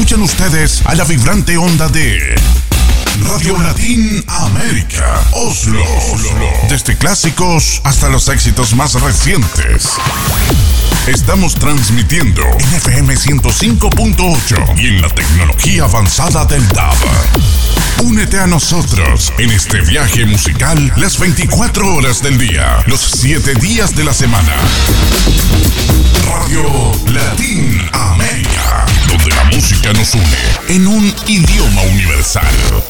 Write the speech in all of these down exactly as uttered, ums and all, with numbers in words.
Escuchan ustedes a la vibrante onda de Radio Latin América, Oslo. Oslo. Desde clásicos hasta los éxitos más recientes. Estamos transmitiendo en F M ciento cinco punto ocho y en la tecnología avanzada del D A B. Únete a nosotros en este viaje musical las veinticuatro horas del día, los siete días de la semana. Radio Latin América, donde la música nos une en un idioma universal.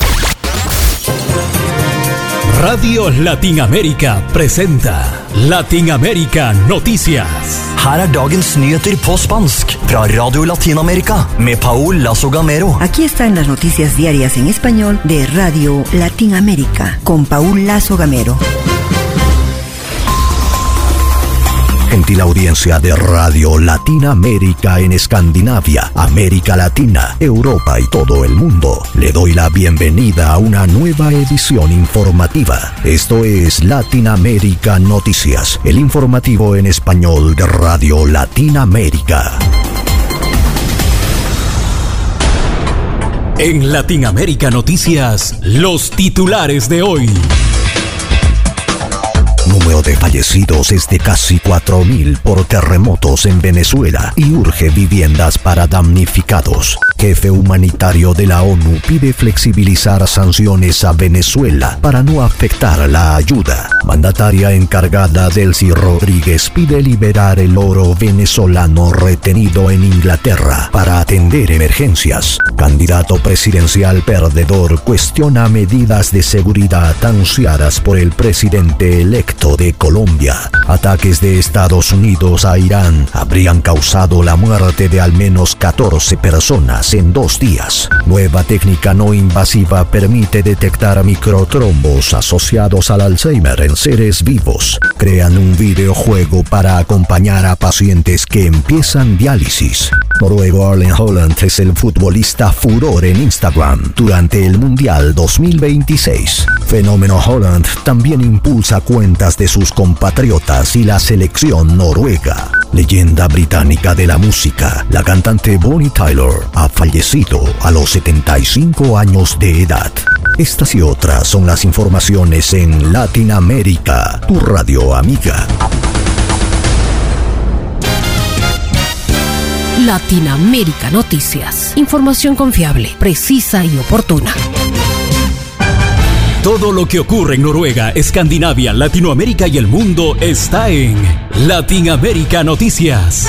Radio Latin América presenta Latin América Noticias. Her er dagens nyheter på spansk fra Radio Latin America med Paul Lazo Gamero. Aquí están las noticias diarias en español de Radio Latin América con Paul Lazo Gamero. Gentil audiencia de Radio Latinoamérica en Escandinavia, América Latina, Europa y todo el mundo. Le doy la bienvenida a una nueva edición informativa. Esto es Latinoamérica Noticias, el informativo en español de Radio Latinoamérica. En Latinoamérica Noticias, los titulares de hoy. Número de fallecidos es de casi cuatro mil por terremotos en Venezuela y urge viviendas para damnificados. Jefe humanitario de la ONU pide flexibilizar sanciones a Venezuela para no afectar la ayuda. Mandataria encargada Delcy Rodríguez pide liberar el oro venezolano retenido en Inglaterra para atender emergencias. Candidato presidencial perdedor cuestiona medidas de seguridad anunciadas por el presidente electo de Colombia. Ataques de Estados Unidos a Irán habrían causado la muerte de al menos catorce personas en dos días. Nueva técnica no invasiva permite detectar microtrombos asociados al Alzheimer en seres vivos. Crean un videojuego para acompañar a pacientes que empiezan diálisis. Noruego Erling Haaland es el futbolista furor en Instagram durante el Mundial dos mil veintiséis. Fenómeno Haaland también impulsa cuentas de sus compatriotas y la selección noruega. Leyenda británica de la música, la cantante Bonnie Tyler ha fallecido a los setenta y cinco años de edad. Estas y otras son las informaciones en Latinoamérica, tu radio amiga. Latinoamérica Noticias. Información confiable, precisa y oportuna. Todo lo que ocurre en Noruega, Escandinavia, Latinoamérica y el mundo está en Latinoamérica Noticias.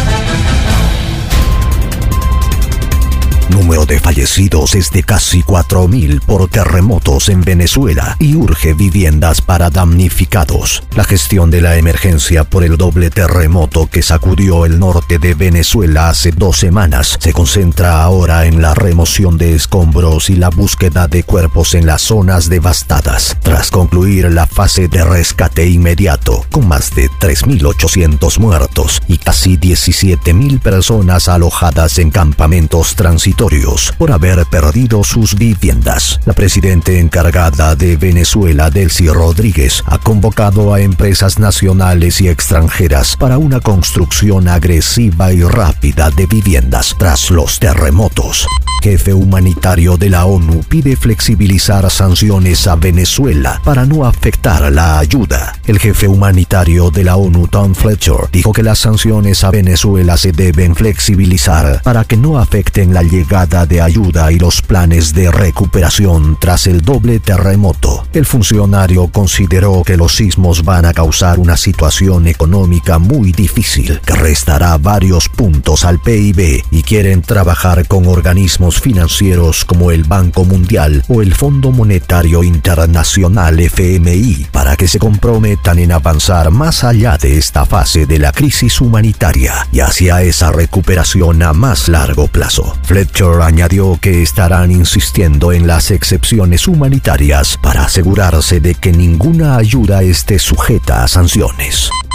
Número de fallecidos es de casi cuatro mil por terremotos en Venezuela y urge viviendas para damnificados. La gestión de la emergencia por el doble terremoto que sacudió el norte de Venezuela hace dos semanas se concentra ahora en la remoción de escombros y la búsqueda de cuerpos en las zonas devastadas. Tras concluir la fase de rescate inmediato, con más de tres mil ochocientos muertos y casi diecisiete mil personas alojadas en campamentos transitorios por haber perdido sus viviendas. La presidenta encargada de Venezuela, Delcy Rodríguez, ha convocado a empresas nacionales y extranjeras para una construcción agresiva y rápida de viviendas tras los terremotos. Jefe humanitario de la ONU pide flexibilizar sanciones a Venezuela para no afectar la ayuda. El jefe humanitario de la ONU, Tom Fletcher, dijo que las sanciones a Venezuela se deben flexibilizar para que no afecten la llegada de ayuda y los planes de recuperación tras el doble terremoto. El funcionario consideró que los sismos van a causar una situación económica muy difícil que restará varios puntos al P I B y quieren trabajar con organismos financieros como el Banco Mundial o el Fondo Monetario Internacional F M I para que se comprometan en avanzar más allá de esta fase de la crisis humanitaria y hacia esa recuperación a más largo plazo. Fletcher añadió que estarán insistiendo en las excepciones humanitarias para asegurarse de que ninguna ayuda esté sujeta a sanciones.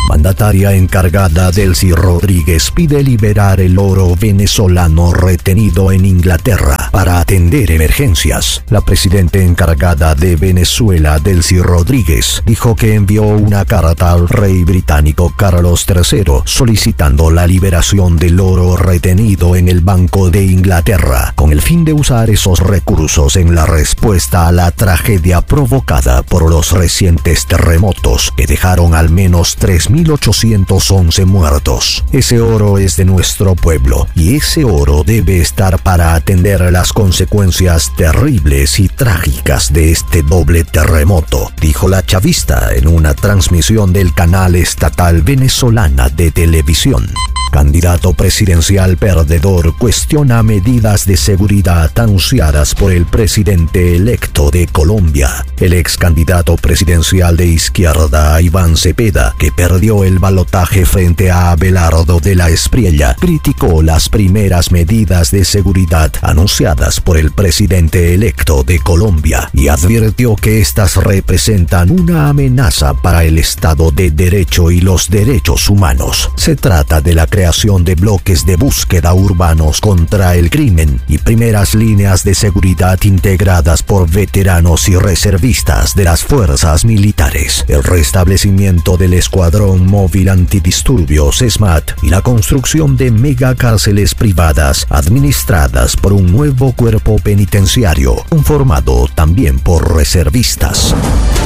Mandataria encargada Delcy Rodríguez pide liberar el oro venezolano retenido en Inglaterra para atender emergencias. La presidenta encargada de Venezuela, Delcy Rodríguez, dijo que envió una carta al rey británico Carlos tercero solicitando la liberación del oro retenido en el Banco de Inglaterra, con el fin de usar esos recursos en la respuesta a la tragedia provocada por los recientes terremotos que dejaron al menos tres mil ochocientos once muertos. Ese oro es de nuestro pueblo y ese oro debe estar para atender las consecuencias terribles y trágicas de este doble terremoto, dijo la chavista en una transmisión del canal estatal venezolana de televisión. Candidato presidencial perdedor cuestiona medidas de seguridad anunciadas por el presidente electo de Colombia. El ex candidato presidencial de izquierda, Iván Cepeda, que perdió el balotaje frente a Abelardo de la Espriella, criticó las primeras medidas de seguridad anunciadas por el presidente electo de Colombia y advirtió que estas representan una amenaza para el Estado de Derecho y los derechos humanos. Se trata de la creación de bloques de búsqueda urbanos contra el crimen y primeras líneas de seguridad integradas por veteranos y reservistas de las fuerzas militares, el restablecimiento del Escuadrón Móvil Antidisturbios SMAT y la construcción de megacárceles privadas administradas por un nuevo cuerpo penitenciario, conformado también por reservistas.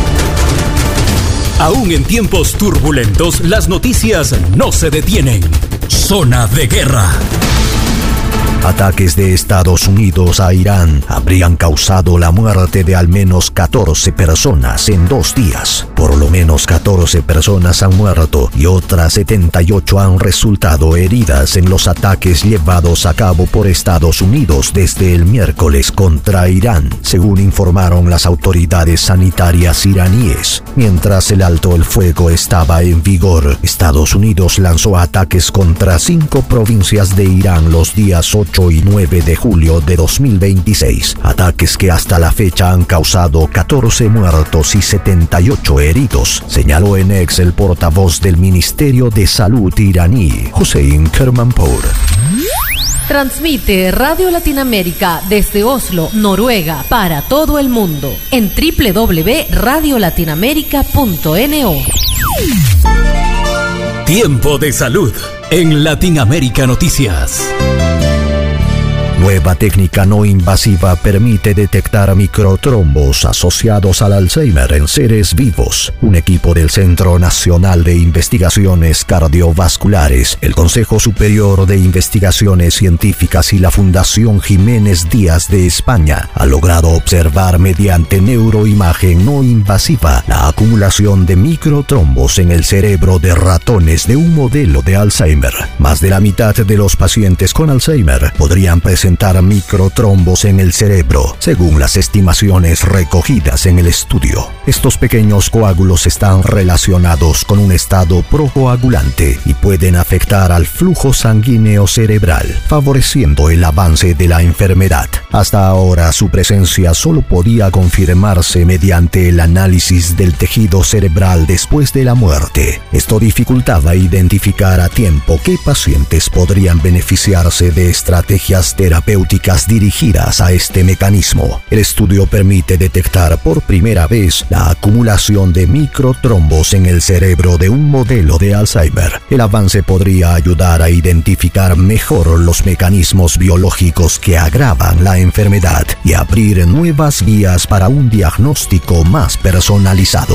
Aún en tiempos turbulentos, las noticias no se detienen. Zona de guerra. Ataques de Estados Unidos a Irán habrían causado la muerte de al menos catorce personas en dos días. Por lo menos catorce personas han muerto y otras setenta y ocho han resultado heridas en los ataques llevados a cabo por Estados Unidos desde el miércoles contra Irán, según informaron las autoridades sanitarias iraníes. Mientras el alto el fuego estaba en vigor, Estados Unidos lanzó ataques contra cinco provincias de Irán los días ocho y nueve de julio de dos mil veintiséis, ataques que hasta la fecha han causado catorce muertos y setenta y ocho heridos, señaló en X el portavoz del Ministerio de Salud iraní, Hossein Kermanpour. Transmite Radio Latinoamérica desde Oslo, Noruega, para todo el mundo en doble u doble u doble u punto radio latinoamérica punto no. Tiempo de salud en Latinoamérica Noticias. Nueva técnica no invasiva permite detectar microtrombos asociados al Alzheimer en seres vivos. Un equipo del Centro Nacional de Investigaciones Cardiovasculares, el Consejo Superior de Investigaciones Científicas y la Fundación Jiménez Díaz de España ha logrado observar mediante neuroimagen no invasiva la acumulación de microtrombos en el cerebro de ratones de un modelo de Alzheimer. Más de la mitad de los pacientes con Alzheimer podrían presentar microtrombos en el cerebro, según las estimaciones recogidas en el estudio. Estos pequeños coágulos están relacionados con un estado procoagulante y pueden afectar al flujo sanguíneo cerebral, favoreciendo el avance de la enfermedad. Hasta ahora, su presencia solo podía confirmarse mediante el análisis del tejido cerebral después de la muerte. Esto dificultaba identificar a tiempo qué pacientes podrían beneficiarse de estrategias terapéuticas terapéuticas dirigidas a este mecanismo. El estudio permite detectar por primera vez la acumulación de microtrombos en el cerebro de un modelo de Alzheimer. El avance podría ayudar a identificar mejor los mecanismos biológicos que agravan la enfermedad y abrir nuevas vías para un diagnóstico más personalizado.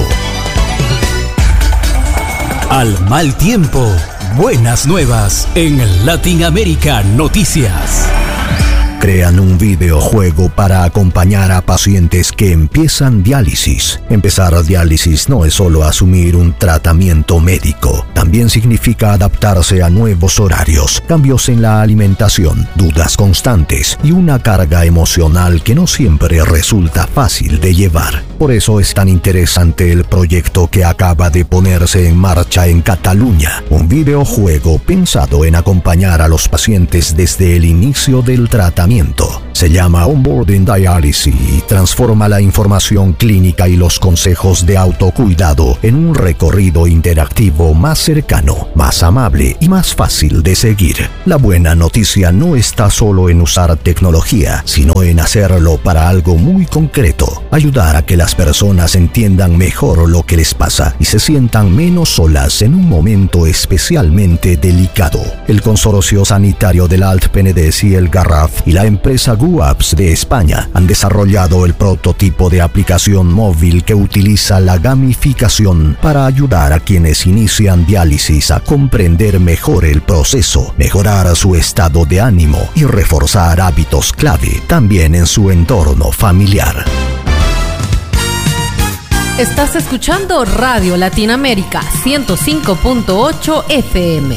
Al mal tiempo, buenas nuevas en Latinoamérica Noticias. Crean un videojuego para acompañar a pacientes que empiezan diálisis. Empezar diálisis no es solo asumir un tratamiento médico, también significa adaptarse a nuevos horarios, cambios en la alimentación, dudas constantes y una carga emocional que no siempre resulta fácil de llevar. Por eso es tan interesante el proyecto que acaba de ponerse en marcha en Cataluña, un videojuego pensado en acompañar a los pacientes desde el inicio del tratamiento. Se Se llama Onboarding Dialysis y transforma la información clínica y los consejos de autocuidado en un recorrido interactivo más cercano, más amable y más fácil de seguir. La buena noticia no está solo en usar tecnología, sino en hacerlo para algo muy concreto, ayudar a que las personas entiendan mejor lo que les pasa y se sientan menos solas en un momento especialmente delicado. El Consorcio Sanitario del Alt Penedès y el Garraf y la empresa GUAPS de España han desarrollado el prototipo de aplicación móvil que utiliza la gamificación para ayudar a quienes inician diálisis a comprender mejor el proceso, mejorar su estado de ánimo y reforzar hábitos clave también en su entorno familiar. Estás escuchando Radio Latinoamérica ciento cinco punto ocho F M.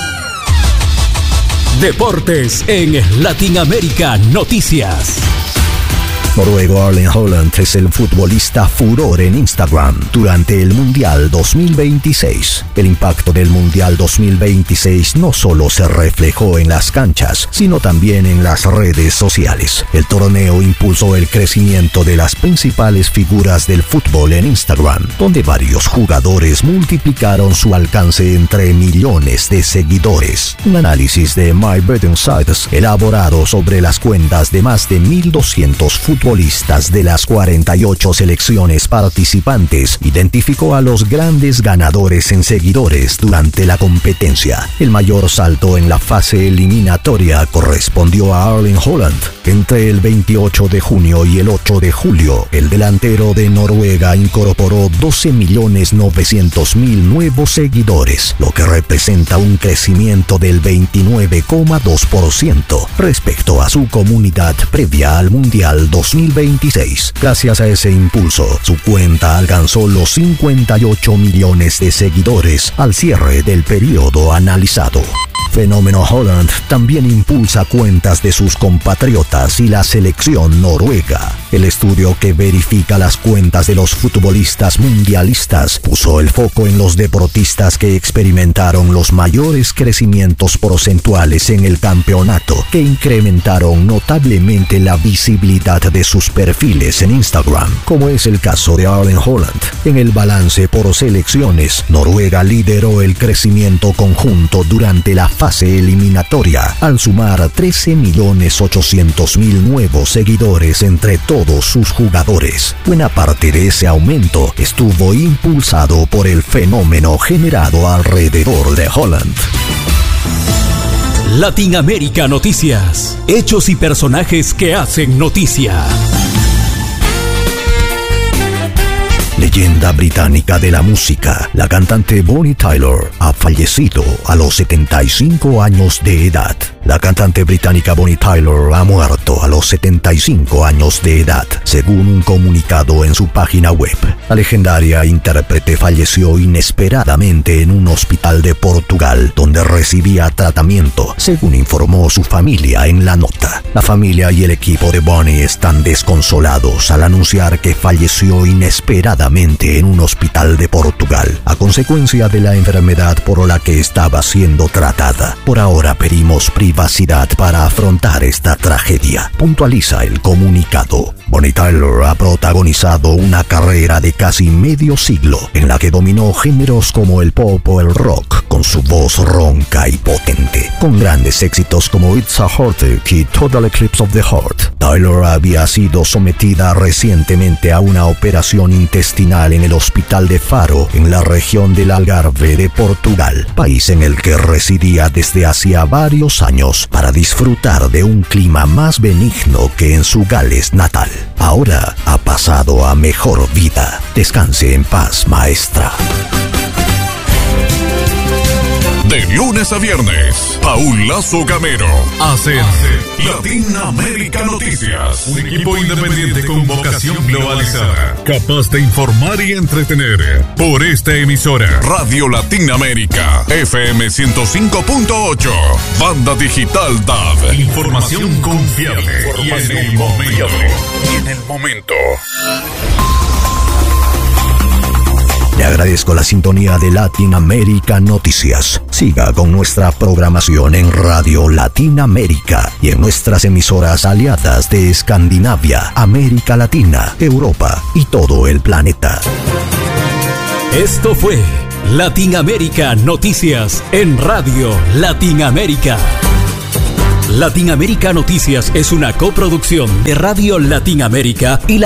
Deportes en Latinoamérica Noticias. Noruego Erling Haaland es el futbolista furor en Instagram durante el Mundial dos mil veintiséis. El impacto del Mundial dos mil veintiséis no solo se reflejó en las canchas, sino también en las redes sociales. El torneo impulsó el crecimiento de las principales figuras del fútbol en Instagram, donde varios jugadores multiplicaron su alcance entre millones de seguidores. Un análisis de My Betting Sites elaborado sobre las cuentas de más de mil doscientos futbolistas de las cuarenta y ocho selecciones participantes identificó a los grandes ganadores en seguidores durante la competencia. El mayor salto en la fase eliminatoria correspondió a Erling Haaland. Entre el veintiocho de junio y el ocho de julio, el delantero de Noruega incorporó doce millones novecientos mil nuevos seguidores, lo que representa un crecimiento del veintinueve coma dos por ciento respecto a su comunidad previa al Mundial dos mil veintiséis. Gracias a ese impulso, su cuenta alcanzó los cincuenta y ocho millones de seguidores al cierre del periodo analizado. Fenómeno Haaland también impulsa cuentas de sus compatriotas y la selección noruega. El estudio que verifica las cuentas de los futbolistas mundialistas puso el foco en los deportistas que experimentaron los mayores crecimientos porcentuales en el campeonato, que incrementaron notablemente la visibilidad de sus perfiles en Instagram, como es el caso de Erling Haaland. En el balance por selecciones, Noruega lideró el crecimiento conjunto durante la fase eliminatoria, al sumar trece millones ochocientos mil nuevos seguidores entre todos sus jugadores. Buena parte de ese aumento estuvo impulsado por el fenómeno generado alrededor de Haaland. Latinoamérica Noticias. Hechos y personajes que hacen noticia. Leyenda británica de la música, la cantante Bonnie Tyler ha fallecido a los setenta y cinco años de edad. La cantante británica Bonnie Tyler ha muerto a los setenta y cinco años de edad, según un comunicado en su página web. La legendaria intérprete falleció inesperadamente en un hospital de Portugal, donde recibía tratamiento, según informó su familia en la nota. La familia y el equipo de Bonnie están desconsolados al anunciar que falleció inesperadamente en un hospital de Portugal, a consecuencia de la enfermedad por la que estaba siendo tratada. Por ahora pedimos privacidad para afrontar esta tragedia, puntualiza el comunicado. Bonnie Tyler ha protagonizado una carrera de casi medio siglo, en la que dominó géneros como el pop o el rock, con su voz ronca y potente, con grandes éxitos como It's a Heartache y Total Eclipse of the Heart. Tyler había sido sometida recientemente a una operación intestinal en el hospital de Faro, en la región del Algarve de Portugal, país en el que residía desde hacía varios años para disfrutar de un clima más benigno que en su Gales natal. Ahora ha pasado a mejor vida. Descanse en paz, maestra. De lunes a viernes, Paul Lazo Gamero hace Latinoamérica Noticias. Un equipo independiente con vocación globalizada, capaz de informar y entretener. Por esta emisora, Radio Latinoamérica, F M ciento cinco punto ocho, Banda Digital D A B. Información confiable y en el momento. Y en el momento. Le agradezco la sintonía de Latinoamérica Noticias. Siga con nuestra programación en Radio Latinoamérica y en nuestras emisoras aliadas de Escandinavia, América Latina, Europa y todo el planeta. Esto fue Latinoamérica Noticias en Radio Latinoamérica. Latinoamérica Noticias es una coproducción de Radio Latinoamérica y la